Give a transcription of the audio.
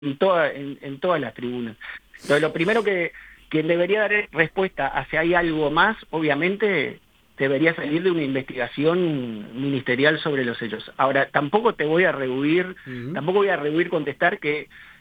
en todas las tribunas. Entonces, lo primero que quien debería dar respuesta a si hay algo más, obviamente, debería salir de una investigación ministerial sobre los hechos. Ahora, Ujú. tampoco voy a rehuir contestar que